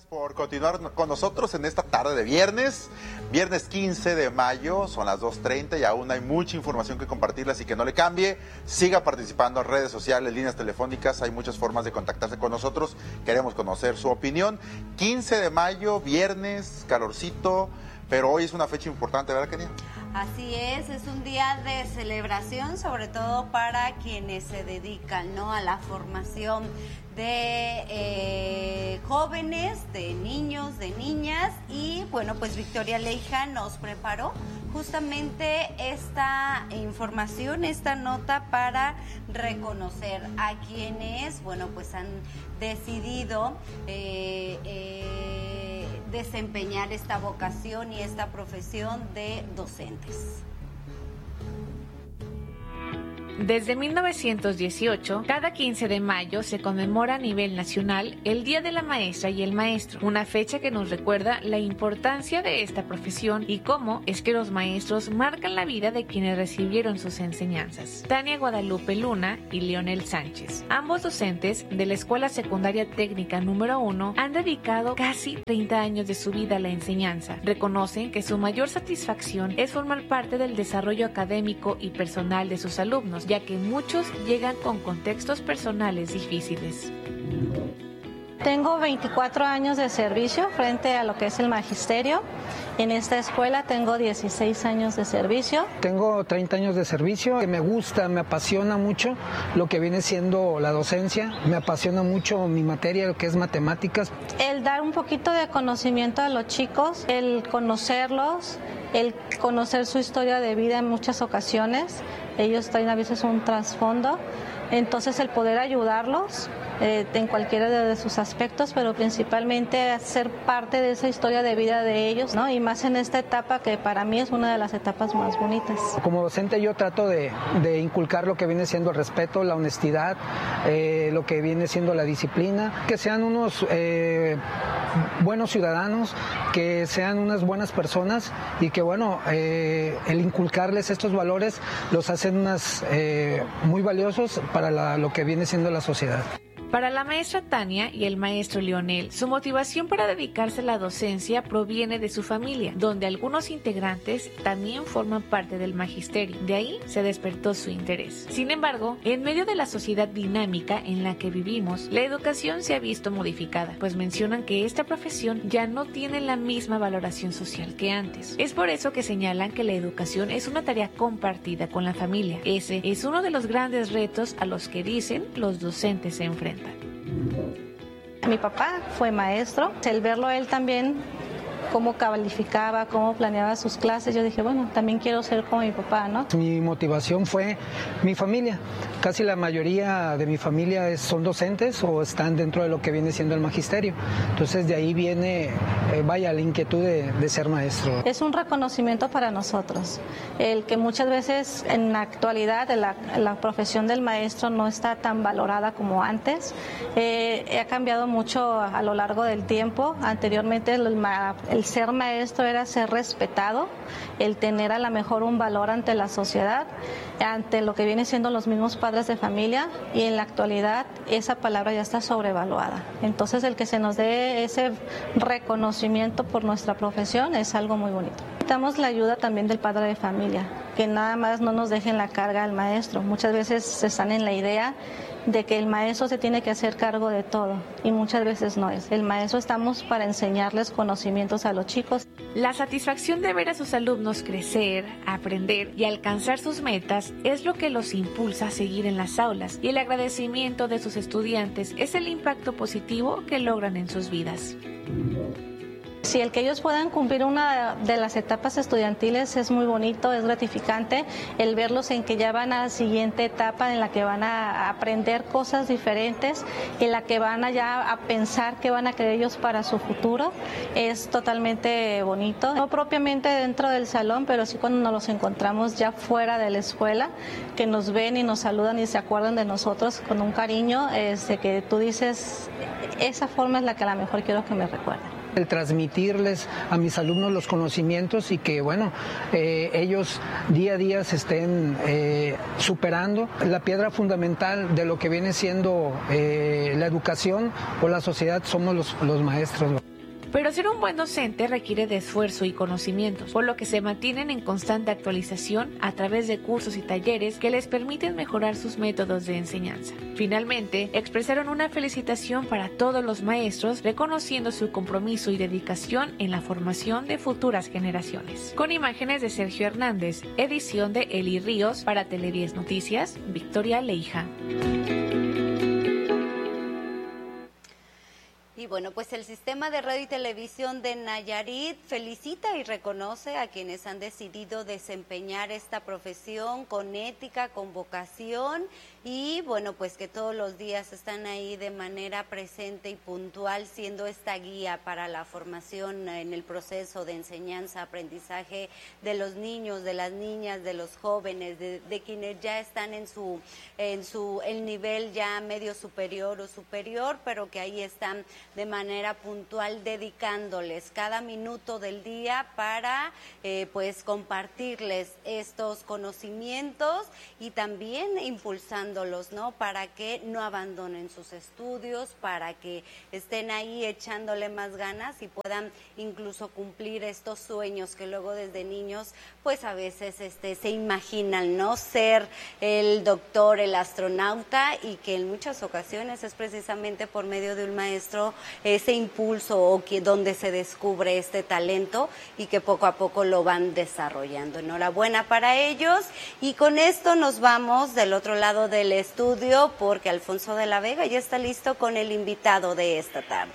Por continuar con nosotros en esta tarde de viernes 15 de mayo, son las 2:30 y aún hay mucha información que compartirle, así que no le cambie, siga participando en redes sociales, líneas telefónicas, hay muchas formas de contactarse con nosotros, queremos conocer su opinión. 15 de mayo, viernes, calorcito, pero hoy es una fecha importante, ¿verdad, Kenia? Así es un día de celebración, sobre todo para quienes se dedican, ¿no?, a la formación de jóvenes, de niños, de niñas. Y bueno, pues Victoria Leija nos preparó justamente esta información, esta nota para reconocer a quienes, bueno, pues han decidido desempeñar esta vocación y esta profesión de docentes. Desde 1918, cada 15 de mayo se conmemora a nivel nacional el Día de la Maestra y el Maestro, una fecha que nos recuerda la importancia de esta profesión y cómo es que los maestros marcan la vida de quienes recibieron sus enseñanzas. Tania Guadalupe Luna y Leonel Sánchez, ambos docentes de la Escuela Secundaria Técnica número 1, han dedicado casi 30 años de su vida a la enseñanza. Reconocen que su mayor satisfacción es formar parte del desarrollo académico y personal de sus alumnos, ya que muchos llegan con contextos personales difíciles. Tengo 24 años de servicio frente a lo que es el magisterio. En esta escuela tengo 16 años de servicio. Tengo 30 años de servicio. Me gusta, me apasiona mucho lo que viene siendo la docencia. Me apasiona mucho mi materia, lo que es matemáticas. El dar un poquito de conocimiento a los chicos, el conocerlos, el conocer su historia de vida en muchas ocasiones. Ellos traen a veces un trasfondo. Entonces el poder ayudarlos en cualquiera de sus aspectos, pero principalmente ser parte de esa historia de vida de ellos, ¿no? Y más en esta etapa que para mí es una de las etapas más bonitas. Como docente yo trato de inculcar lo que viene siendo el respeto, la honestidad, lo que viene siendo la disciplina, que sean unos buenos ciudadanos, que sean unas buenas personas y que bueno, el inculcarles estos valores los hacen unas muy valiosos para lo que viene siendo la sociedad. Para la maestra Tania y el maestro Leonel, su motivación para dedicarse a la docencia proviene de su familia, donde algunos integrantes también forman parte del magisterio. De ahí se despertó su interés. Sin embargo, en medio de la sociedad dinámica en la que vivimos, la educación se ha visto modificada, pues mencionan que esta profesión ya no tiene la misma valoración social que antes. Es por eso que señalan que la educación es una tarea compartida con la familia. Ese es uno de los grandes retos a los que dicen los docentes se enfrentan. Mi papá fue maestro, el verlo a él también, cómo calificaba, cómo planeaba sus clases, yo dije, bueno, también quiero ser como mi papá, ¿no? Mi motivación fue mi familia. Casi la mayoría de mi familia son docentes o están dentro de lo que viene siendo el magisterio. Entonces de ahí viene, la inquietud de ser maestro. Es un reconocimiento para nosotros, el que muchas veces en la actualidad la profesión del maestro no está tan valorada como antes. Ha cambiado mucho a lo largo del tiempo. Anteriormente el ser maestro era ser respetado, el tener a lo mejor un valor ante la sociedad, ante lo que viene siendo los mismos padres de familia, y en la actualidad esa palabra ya está sobrevaluada. Entonces el que se nos dé ese reconocimiento por nuestra profesión es algo muy bonito. Necesitamos la ayuda también del padre de familia, que nada más no nos dejen la carga al maestro. Muchas veces están en la idea de que el maestro se tiene que hacer cargo de todo y muchas veces no es. El maestro estamos para enseñarles conocimientos a los chicos. La satisfacción de ver a sus alumnos crecer, aprender y alcanzar sus metas es lo que los impulsa a seguir en las aulas, y el agradecimiento de sus estudiantes es el impacto positivo que logran en sus vidas. Si el que ellos puedan cumplir una de las etapas estudiantiles es muy bonito, es gratificante, el verlos en que ya van a la siguiente etapa en la que van a aprender cosas diferentes, en la que van allá a pensar qué van a querer ellos para su futuro, es totalmente bonito. No propiamente dentro del salón, pero sí cuando nos los encontramos ya fuera de la escuela, que nos ven y nos saludan y se acuerdan de nosotros con un cariño, que tú dices, esa forma es la que a lo mejor quiero que me recuerden. El transmitirles a mis alumnos los conocimientos y que, bueno, ellos día a día se estén superando. La piedra fundamental de lo que viene siendo la educación o la sociedad somos los maestros. Pero ser un buen docente requiere de esfuerzo y conocimientos, por lo que se mantienen en constante actualización a través de cursos y talleres que les permiten mejorar sus métodos de enseñanza. Finalmente, expresaron una felicitación para todos los maestros, reconociendo su compromiso y dedicación en la formación de futuras generaciones. Con imágenes de Sergio Hernández, edición de Eli Ríos, para Tele10 Noticias, Victoria Leija. Y bueno, pues el Sistema de Radio y Televisión de Nayarit felicita y reconoce a quienes han decidido desempeñar esta profesión con ética, con vocación y bueno, pues que todos los días están ahí de manera presente y puntual, siendo esta guía para la formación en el proceso de enseñanza, aprendizaje de los niños, de las niñas, de los jóvenes, de quienes ya están en el nivel ya medio superior o superior, pero que ahí están de manera puntual dedicándoles cada minuto del día para pues compartirles estos conocimientos y también impulsándolos, ¿no? Para que no abandonen sus estudios, para que estén ahí echándole más ganas y puedan incluso cumplir estos sueños que luego desde niños pues a veces se imaginan, ¿no? Ser el doctor, el astronauta y que en muchas ocasiones es precisamente por medio de un maestro ese impulso o donde se descubre este talento y que poco a poco lo van desarrollando. Enhorabuena para ellos y con esto nos vamos del otro lado del estudio porque Alfonso de la Vega ya está listo con el invitado de esta tarde.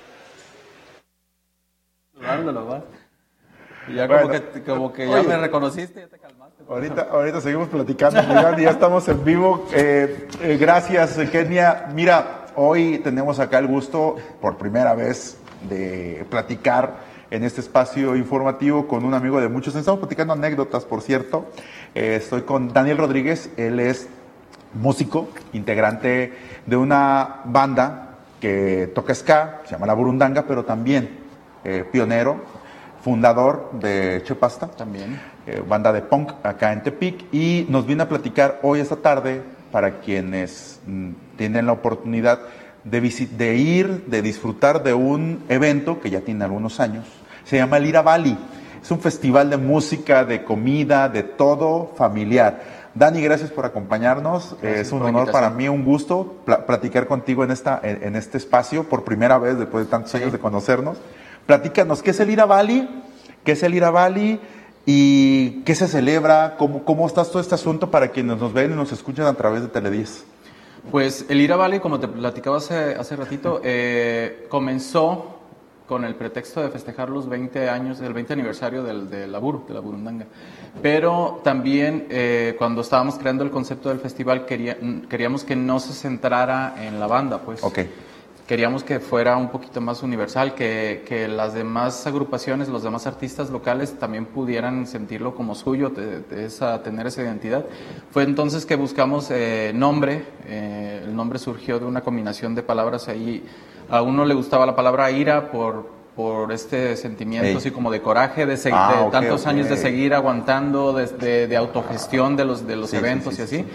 Ya como que ya me reconociste, ya te calmaste. Ahorita seguimos platicando, y ya estamos en vivo. Gracias, Kenia. Mira, hoy tenemos acá el gusto, por primera vez, de platicar en este espacio informativo con un amigo de muchos. Estamos platicando anécdotas, por cierto. Estoy con Daniel Rodríguez, él es músico, integrante de una banda que toca ska, se llama La Burundanga, pero también pionero, fundador de Chepasta, también banda de punk acá en Tepic, y nos viene a platicar hoy esta tarde para quienes tienen la oportunidad de ir, de disfrutar de un evento que ya tiene algunos años, se llama el Ira Valley. Es un festival de música, de comida, de todo familiar. Dani, gracias por acompañarnos. Es un honor para mí, un gusto platicar contigo en este espacio por primera vez después de tantos años de conocernos. Platícanos, ¿qué es el Ira Valley? ¿Qué es el Ira Valley? ¿Y qué se celebra? ¿Cómo está todo este asunto para quienes nos ven y nos escuchan a través de Tele10? Pues el Ira Valley, como te platicaba hace ratito, comenzó con el pretexto de festejar los 20 años, el 20 aniversario de la Burundanga. Pero también cuando estábamos creando el concepto del festival queríamos que no se centrara en la banda, pues. Okay. Queríamos que fuera un poquito más universal, que las demás agrupaciones, los demás artistas locales también pudieran sentirlo como suyo, tener esa identidad. Fue entonces que buscamos nombre. El nombre surgió de una combinación de palabras ahí. A uno le gustaba la palabra ira por este sentimiento así como de coraje, de tantos años de seguir aguantando, de autogestión de los eventos y así.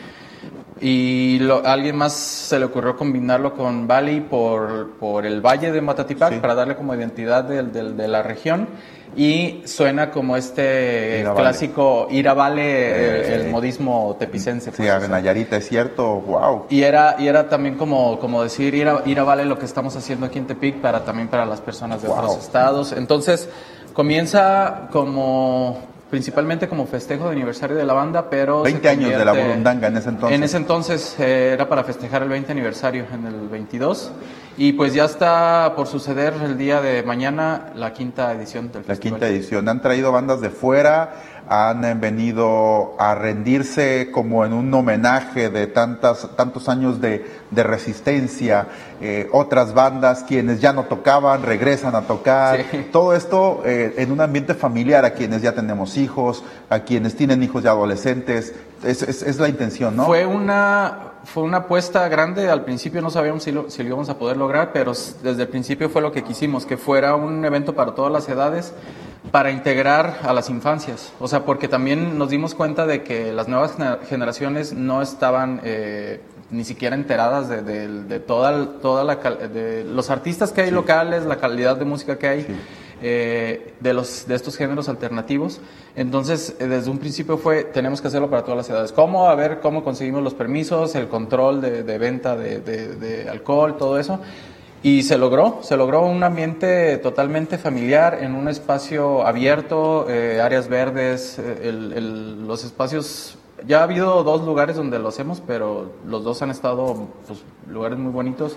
Y a alguien más se le ocurrió combinarlo con Valley por el Valle de Matatipac, para darle como identidad de la región, y suena como clásico Ira Valley, el modismo tepicense. Sí, pues, Nayarita, es cierto, wow. Y era también como decir Ira Valley lo que estamos haciendo aquí en Tepic también para las personas de otros estados. Entonces comienza principalmente como festejo de aniversario de la banda, pero 20 años de la Burundanga en ese entonces. En ese entonces era para festejar el 20 aniversario en el 22, y pues ya está por suceder el día de mañana la quinta edición del festival. La quinta edición. Han traído bandas de fuera, han venido a rendirse como en un homenaje de tantos años de resistencia. Otras bandas, quienes ya no tocaban, regresan a tocar. Sí. Todo esto en un ambiente familiar, a quienes ya tenemos hijos, a quienes tienen hijos ya adolescentes. Es la intención, ¿no? Fue una apuesta grande. Al principio no sabíamos si lo íbamos a poder lograr, pero desde el principio fue lo que quisimos, que fuera un evento para todas las edades, para integrar a las infancias. O sea, porque también nos dimos cuenta de que las nuevas generaciones no estaban ni siquiera enteradas de toda de los artistas que hay locales, la calidad de música que hay. Sí. De estos géneros alternativos. Entonces, desde un principio tenemos que hacerlo para todas las edades. A ver cómo conseguimos los permisos, el control de venta de alcohol, todo eso. Y se logró un ambiente totalmente familiar, en un espacio abierto, áreas verdes, los espacios. Ya ha habido 2 lugares donde lo hacemos, pero los 2 han estado, pues, lugares muy bonitos.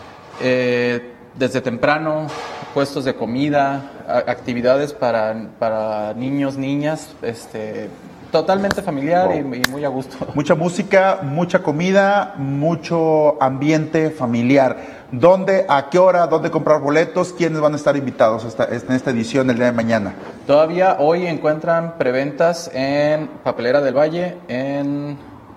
Desde temprano, puestos de comida, actividades para niños, niñas, totalmente familiar y muy a gusto. Mucha música, mucha comida, mucho ambiente familiar. ¿Dónde, a qué hora, dónde comprar boletos? ¿Quiénes van a estar invitados en esta edición el día de mañana? Todavía hoy encuentran preventas en Papelera del Valle, en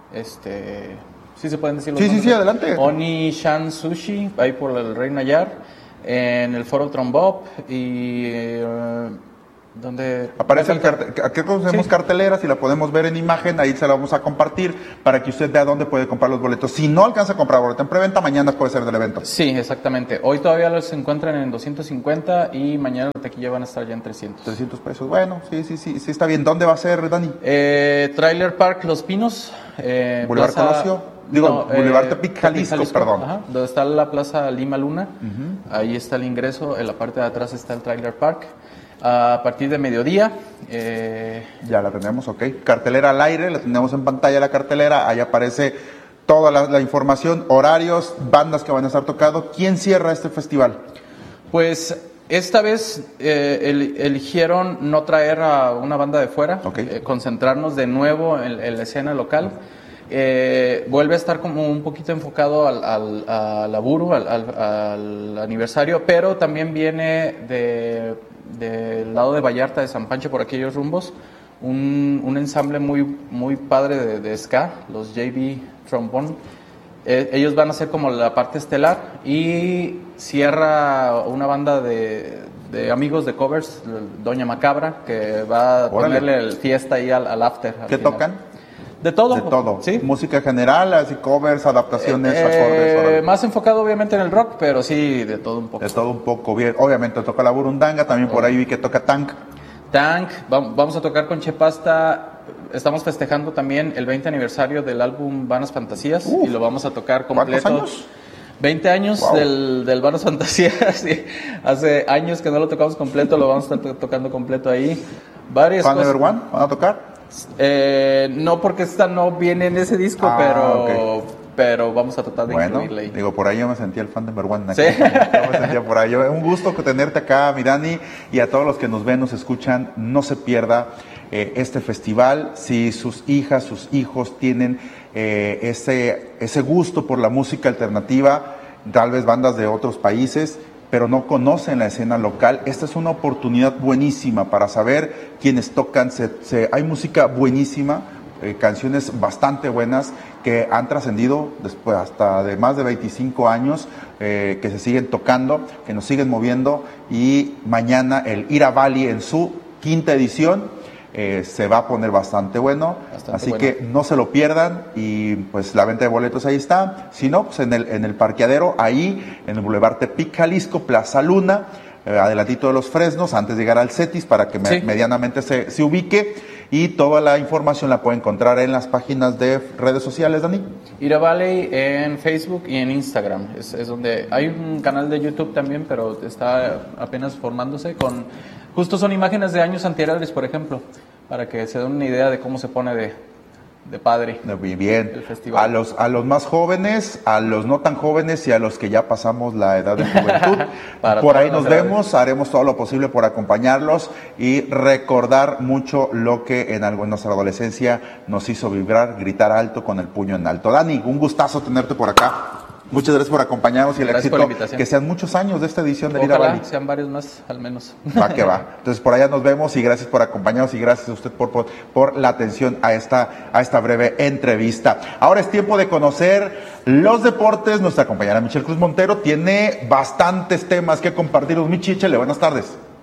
¿sí se pueden decir los nombres? Sí, adelante. Oni Shan Sushi, ahí por el Rey Nayar, en el Foro Trombop y donde aparece aquí conocemos carteleras y la podemos ver en imagen, ahí se la vamos a compartir para que usted vea dónde puede comprar los boletos. Si no alcanza a comprar boleto en preventa, mañana puede ser del evento. Sí, exactamente. Hoy todavía los encuentran en 250 y mañana la taquilla van a estar ya en 300. 300 pesos. Bueno, sí está bien. ¿Dónde va a ser, Dani? Trailer Park Los Pinos. Boulevard Colosio. Boulevard Tepic, Jalisco, perdón. Ajá, donde está la Plaza Lima Luna. Ahí está el ingreso. En la parte de atrás está el Trailer Park. A partir de mediodía. Ya la tenemos, ok. Cartelera al aire, la tenemos en pantalla la cartelera. Ahí aparece toda la información, horarios, bandas que van a estar tocando. ¿Quién cierra este festival? Pues esta vez eligieron no traer a una banda de fuera, concentrarnos de nuevo en la escena local. Vuelve a estar como un poquito enfocado al Aburu, al aniversario, pero también viene del lado de Vallarta, de San Pancho, por aquellos rumbos, un ensamble muy padre de ska, los JB Trombone. Ellos van a ser como la parte estelar y cierra una banda de amigos de covers, Doña Macabra, que va a ponerle el fiesta ahí al after. ¿Qué tocan? De todo. De todo. ¿Sí? Música general, así covers, adaptaciones, acordes. Más enfocado obviamente en el rock, pero sí, de todo un poco. De todo un poco, bien. Obviamente toca la burundanga, también por ahí vi que toca Tank. Vamos a tocar con Chepasta. Estamos festejando también el 20 aniversario del álbum Vanas Fantasías y lo vamos a tocar completo. ¿Cuántos años? 20 años del Vanas Fantasías. Sí. Hace años que no lo tocamos completo, lo vamos a estar tocando completo ahí. Varias ¿Fan cosas. Number One? ¿Van a tocar? No, porque esta no viene en ese disco, pero vamos a tratar de incluirla ahí. Digo, por ahí yo me sentía el fan number one. ¿Sí? Yo me sentía por ahí. Un gusto tenerte acá, mi Dani, y a todos los que nos ven, nos escuchan, no se pierda este festival. Si sus hijas, sus hijos tienen ese gusto por la música alternativa, tal vez bandas de otros países, pero no conocen la escena local, esta es una oportunidad buenísima para saber quiénes tocan. Hay música buenísima, canciones bastante buenas que han trascendido después hasta de más de 25 años, que se siguen tocando, que nos siguen moviendo, y mañana el Ira Valley en su 5ª edición se va a poner bastante bueno, así que no se lo pierdan. Y pues la venta de boletos ahí está, si no, pues en el parqueadero, ahí en el Boulevard Tepic, Jalisco, Plaza Luna, adelantito de los Fresnos, antes de llegar al Cetis, para que medianamente se ubique. Y toda la información la puede encontrar en las páginas de redes sociales, Dani. Ira Valley en Facebook y en Instagram. Es donde hay un canal de YouTube también, pero está apenas formándose. Justo son imágenes de años anteriores, por ejemplo, para que se den una idea de cómo se pone de padre. Muy bien. El festival. A los más jóvenes, a los no tan jóvenes y a los que ya pasamos la edad de juventud. Por ahí nos vemos, haremos todo lo posible por acompañarlos y recordar mucho lo que en nuestra adolescencia nos hizo vibrar, gritar alto con el puño en alto. Dani, un gustazo tenerte por acá. Muchas gracias por acompañarnos y el éxito. Que sean muchos años de esta edición de Ira Valley. Sean varios más, al menos. Va que va. Entonces, por allá nos vemos y gracias por acompañarnos y gracias a usted por la atención a esta breve entrevista. Ahora es tiempo de conocer los deportes. Nuestra compañera Michelle Cruz Montero tiene bastantes temas que compartirnos. Michi, échale, buenas tardes.